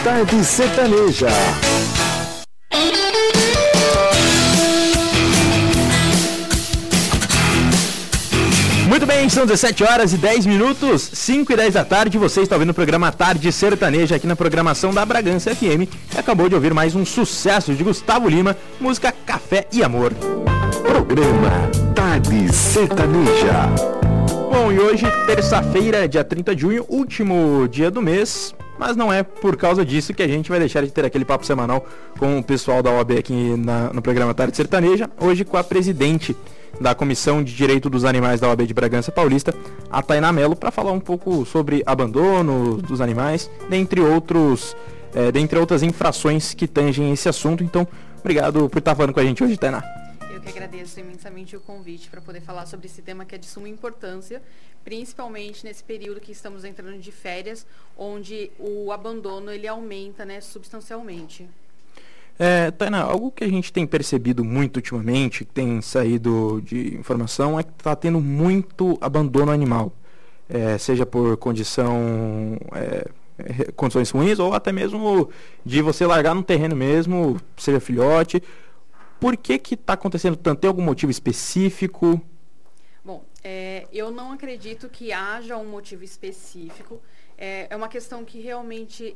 Tarde Sertaneja. Muito bem, são 17 horas e 10 minutos, 5 e 10 da tarde. Você está ouvindo o programa Tarde Sertaneja aqui na programação da Bragança FM. E acabou de ouvir mais um sucesso de Gustavo Lima, música Café e Amor. Programa Tarde Sertaneja. Bom, e hoje, terça-feira, dia 30 de junho, último dia do mês. Mas não é por causa disso que a gente vai deixar de ter aquele papo semanal com o pessoal da OAB aqui no programa Tarde Sertaneja. Hoje com a presidente da Comissão de Direito dos Animais da OAB de Bragança Paulista, a Tainá Mello, para falar um pouco sobre abandono dos animais, dentre outras infrações que tangem esse assunto. Então, obrigado por estar falando com a gente hoje, Tainá. Eu que agradeço imensamente o convite para poder falar sobre esse tema que é de suma importância, principalmente nesse período que estamos entrando de férias, onde o abandono ele aumenta, né, substancialmente. Tainá, algo que a gente tem percebido muito ultimamente, que tem saído de informação, é que está tendo muito abandono animal, seja por condições ruins ou até mesmo de você largar no terreno mesmo, seja filhote. Por que está acontecendo tanto? Tem algum motivo específico? Bom, eu não acredito que haja um motivo específico. É uma questão que realmente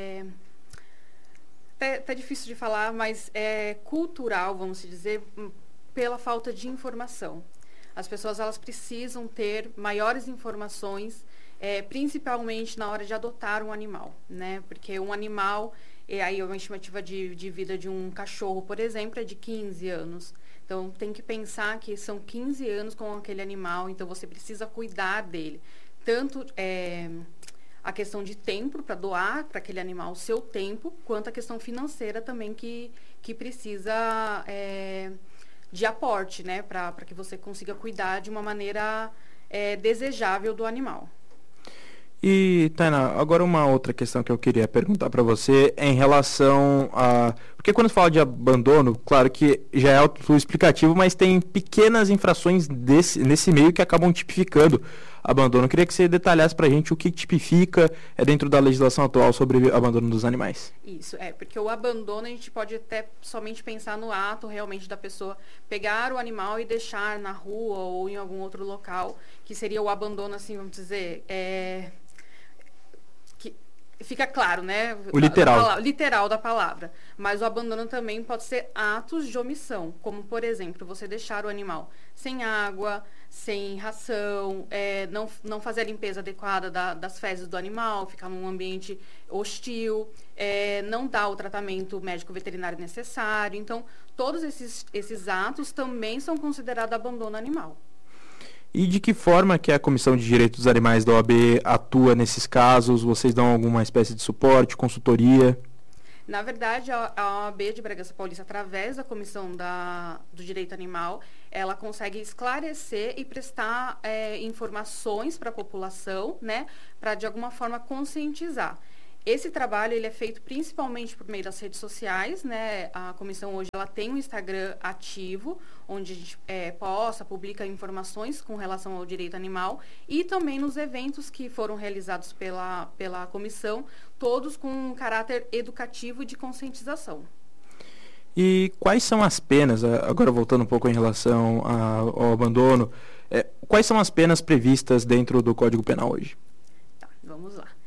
tá difícil de falar, mas é cultural, vamos dizer, pela falta de informação. As pessoas elas precisam ter maiores informações, principalmente na hora de adotar um animal, né? Porque um animal, aí uma estimativa de vida de um cachorro, por exemplo, é de 15 anos. Então, tem que pensar que são 15 anos com aquele animal, então você precisa cuidar dele. Tanto a questão de tempo para doar para aquele animal o seu tempo, quanto a questão financeira também que precisa de aporte, né, para que você consiga cuidar de uma maneira desejável do animal. E, Tainá, agora uma outra questão que eu queria perguntar para você é em relação a... Porque quando se fala de abandono, claro que já é autoexplicativo, mas tem pequenas infrações nesse meio que acabam tipificando abandono. Eu queria que você detalhasse para a gente o que tipifica dentro da legislação atual sobre abandono dos animais. Isso, porque o abandono a gente pode até somente pensar no ato realmente da pessoa pegar o animal e deixar na rua ou em algum outro local, que seria o abandono, assim, vamos dizer... Fica claro, né? O literal. Literal da palavra. Mas o abandono também pode ser atos de omissão, como, por exemplo, você deixar o animal sem água, sem ração, não fazer a limpeza adequada das fezes do animal, ficar num ambiente hostil, não dar o tratamento médico veterinário necessário. Então, todos esses atos também são considerados abandono animal. E de que forma que a Comissão de Direitos dos Animais da OAB atua nesses casos? Vocês dão alguma espécie de suporte, consultoria? Na verdade, a OAB de Bragança Paulista, através da Comissão do Direito Animal, ela consegue esclarecer e prestar informações para a população, né, para de alguma forma conscientizar. Esse trabalho ele é feito principalmente por meio das redes sociais, né? A comissão hoje ela tem um Instagram ativo, onde a gente publica informações com relação ao direito animal, e também nos eventos que foram realizados pela comissão, todos com um caráter educativo e de conscientização. E quais são as penas, agora voltando um pouco em relação ao abandono, quais são as penas previstas dentro do Código Penal hoje? Tá, vamos lá.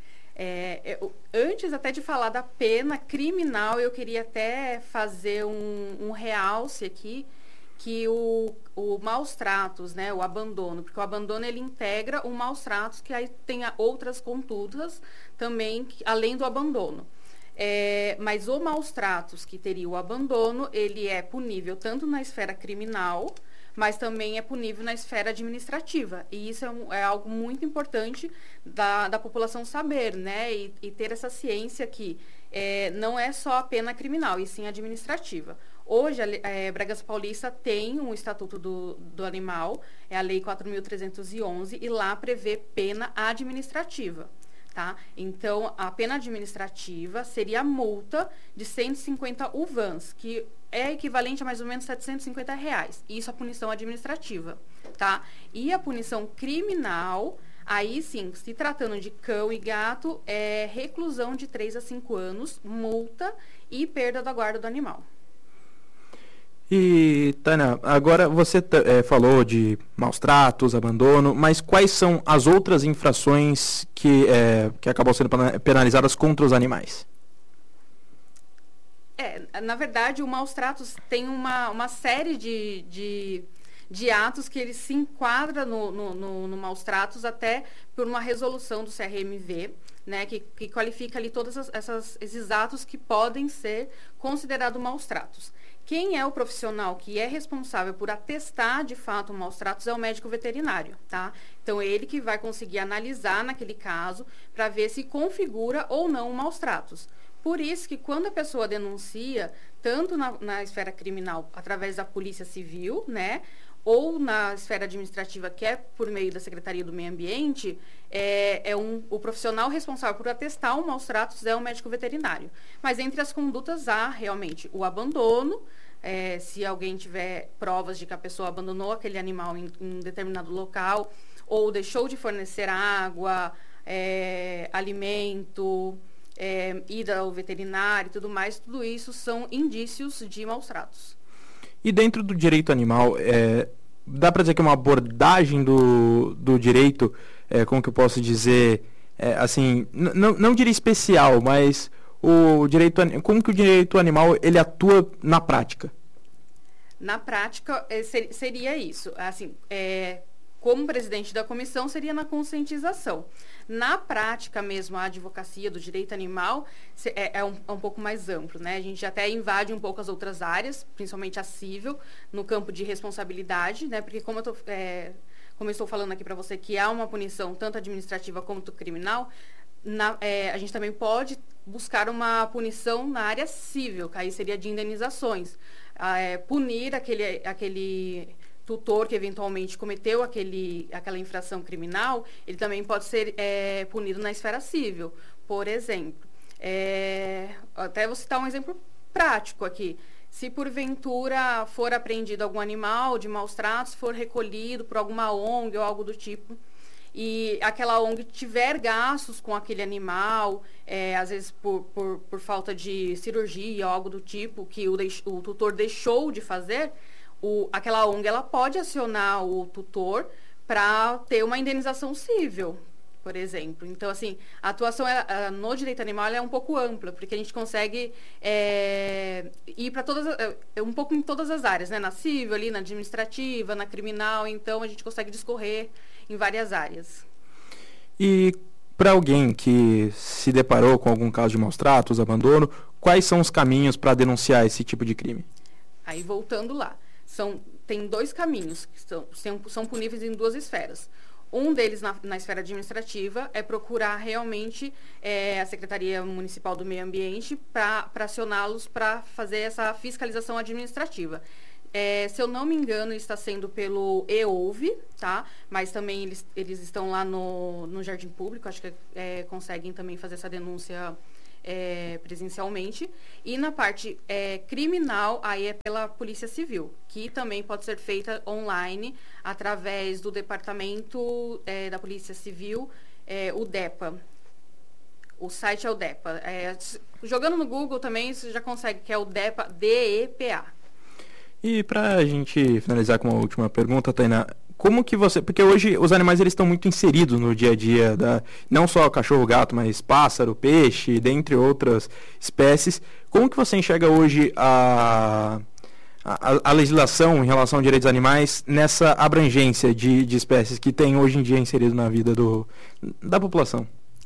Antes até de falar da pena criminal, eu queria até fazer um realce aqui, que o maus tratos, né, o abandono, porque o abandono ele integra o maus tratos, que aí tem outras condutas também, além do abandono. Mas o maus tratos que teria o abandono, ele é punível tanto na esfera criminal, mas também é punível na esfera administrativa. E isso é algo muito importante da população saber, né? E ter essa ciência que não é só a pena criminal, e sim administrativa. Hoje, a Bragança Paulista tem um Estatuto do Animal, é a Lei 4.311, e lá prevê pena administrativa. Tá? Então, a pena administrativa seria a multa de 150 UVANs, que é equivalente a mais ou menos R$750. Isso é a punição administrativa. Tá? E a punição criminal, Aí sim, se tratando de cão e gato, é reclusão de 3 a 5 anos, multa e perda da guarda do animal. E, Tânia, agora você falou de maus tratos, abandono, mas quais são as outras infrações que acabam sendo penalizadas contra os animais? Na verdade, o maus tratos tem uma série de atos que ele se enquadra no maus tratos, até por uma resolução do CRMV, né, que qualifica ali todos esses atos que podem ser considerados maus tratos. Quem é o profissional que é responsável por atestar, de fato, maus tratos é o médico veterinário, tá? Então, ele que vai conseguir analisar naquele caso para ver se configura ou não maus tratos. Por isso que quando a pessoa denuncia, tanto na esfera criminal, através da Polícia Civil, né, ou na esfera administrativa, que é por meio da Secretaria do Meio Ambiente, o profissional responsável por atestar os maus tratos é o médico veterinário. Mas entre as condutas há realmente o abandono, se alguém tiver provas de que a pessoa abandonou aquele animal em um determinado local, ou deixou de fornecer água, alimento, ida ao veterinário e tudo mais, tudo isso são indícios de maus tratos. E dentro do direito animal, dá para dizer que é uma abordagem do direito, como que eu posso dizer, assim, não diria especial, mas como que o direito animal ele atua na prática? Na prática, seria isso. Assim, como presidente da comissão, seria na conscientização. Na prática mesmo, a advocacia do direito animal é um pouco mais amplo, né? A gente até invade um pouco as outras áreas, principalmente a civil, no campo de responsabilidade, né? Porque como eu estou falando aqui para você que há uma punição tanto administrativa quanto criminal, a gente também pode buscar uma punição na área civil, que aí seria de indenizações. Punir aquele tutor que eventualmente cometeu aquela infração criminal, ele também pode ser punido na esfera civil. Por exemplo, até vou citar um exemplo prático aqui. Se porventura for apreendido algum animal de maus tratos, for recolhido por alguma ONG ou algo do tipo, e aquela ONG tiver gastos com aquele animal, às vezes por falta de cirurgia ou algo do tipo, que o tutor deixou de fazer, aquela ONG ela pode acionar o tutor para ter uma indenização civil, por exemplo. Então, assim, a atuação no direito animal é um pouco ampla, porque a gente consegue ir para um pouco em todas as áreas, né? Na civil, ali, na administrativa, na criminal, então a gente consegue discorrer em várias áreas. E para alguém que se deparou com algum caso de maus tratos, abandono, quais são os caminhos para denunciar esse tipo de crime? Aí, voltando lá, tem 2 caminhos que são puníveis em 2 esferas. Um deles, na esfera administrativa, é procurar realmente a Secretaria Municipal do Meio Ambiente para acioná-los para fazer essa fiscalização administrativa. Se eu não me engano, está sendo pelo EOUV, tá? Mas também eles estão lá no Jardim Público, acho que conseguem também fazer essa denúncia presencialmente. E na parte criminal, aí é pela Polícia Civil, que também pode ser feita online através do Departamento da Polícia Civil, o DEPA. O site é o DEPA. Jogando no Google também, você já consegue, que é o DEPA, DEPA. E para a gente finalizar com uma última pergunta, Tainá, como que você... Porque hoje os animais eles estão muito inseridos no dia a dia, não só cachorro, gato, mas pássaro, peixe, dentre outras espécies. Como que você enxerga hoje a legislação em relação aos direitos dos animais nessa abrangência de espécies que tem hoje em dia inserido na vida da população?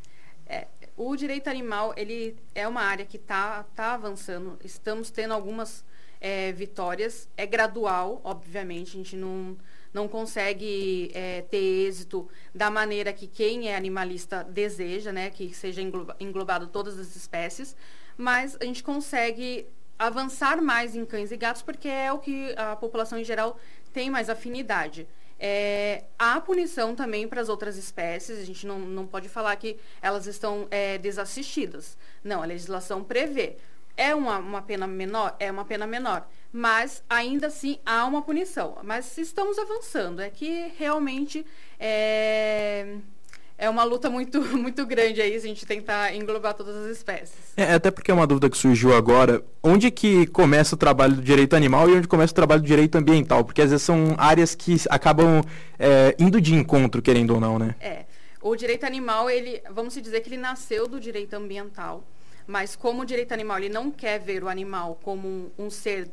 O direito animal, ele é uma área que tá avançando. Estamos tendo algumas vitórias. É gradual, obviamente. A gente não consegue ter êxito da maneira que quem é animalista deseja, né? Que seja englobado todas as espécies. Mas a gente consegue avançar mais em cães e gatos porque é o que a população em geral tem mais afinidade. Há punição também para as outras espécies, a gente não pode falar que elas estão desassistidas. Não, a legislação prevê. É uma pena menor? É uma pena menor. Mas, ainda assim, há uma punição. Mas estamos avançando. É que, realmente, é uma luta muito, muito grande aí, se a gente tentar englobar todas as espécies. Até porque é uma dúvida que surgiu agora. Onde que começa o trabalho do direito animal e onde começa o trabalho do direito ambiental? Porque às vezes são áreas que acabam indo de encontro, querendo ou não, né? O direito animal, vamos dizer que ele nasceu do direito ambiental, mas como o direito animal ele não quer ver o animal como um ser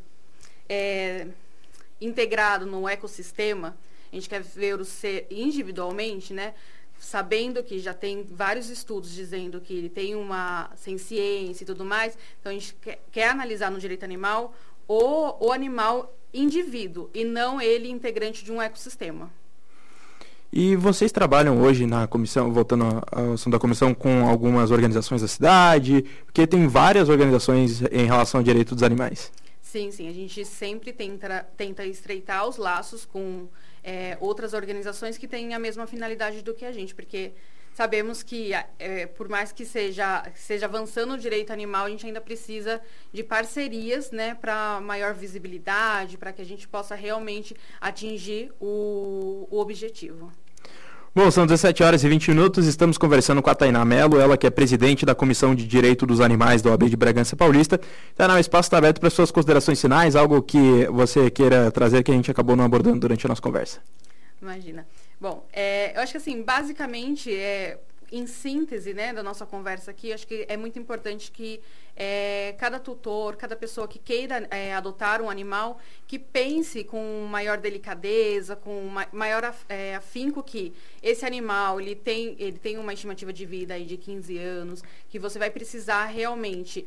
integrado no ecossistema, a gente quer ver o ser individualmente, né? Sabendo que já tem vários estudos dizendo que ele tem uma ciência e tudo mais, então a gente quer analisar no direito animal o animal indivíduo e não ele integrante de um ecossistema. E vocês trabalham hoje na comissão, voltando ao assunto da comissão, com algumas organizações da cidade? Porque tem várias organizações em relação ao direito dos animais. Sim, a gente sempre tenta estreitar os laços com outras organizações que têm a mesma finalidade do que a gente, porque sabemos que, por mais que seja avançando o direito animal, a gente ainda precisa de parcerias, né, para maior visibilidade, para que a gente possa realmente atingir o objetivo. Bom, são 17h20, estamos conversando com a Tainá Mello, ela que é presidente da Comissão de Direito dos Animais da OAB de Bragança Paulista. Tainá, o espaço está aberto para suas considerações finais, algo que você queira trazer que a gente acabou não abordando durante a nossa conversa. Imagina. Bom, eu acho que assim, basicamente, em síntese, né, da nossa conversa aqui, acho que é muito importante que cada tutor, cada pessoa que queira adotar um animal, que pense com maior delicadeza, com maior afinco que esse animal ele tem uma estimativa de vida aí de 15 anos, que você vai precisar realmente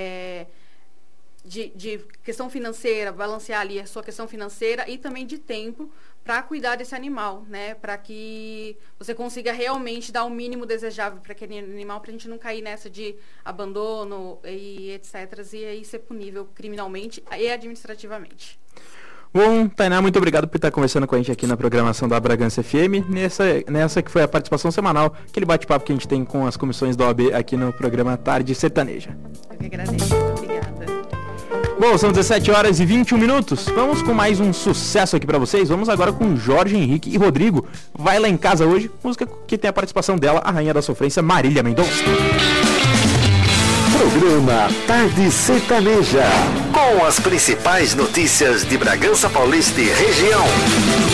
de questão financeira, balancear ali a sua questão financeira e também de tempo para cuidar desse animal, né? Para que você consiga realmente dar o mínimo desejável para aquele animal, para a gente não cair nessa de abandono e etc. E aí ser punível criminalmente e administrativamente. Bom, Tainá, muito obrigado por estar conversando com a gente aqui na programação da Bragança FM, nessa que foi a participação semanal, aquele bate-papo que a gente tem com as comissões da OAB aqui no programa Tarde Sertaneja. Eu que agradeço, muito obrigada. Bom, são 17h21. Vamos com mais um sucesso aqui pra vocês. Vamos agora com Jorge Henrique e Rodrigo. Vai Lá em Casa hoje, música que tem a participação dela, a rainha da sofrência, Marília Mendonça. Programa Tarde Sertaneja, com as principais notícias de Bragança Paulista e região.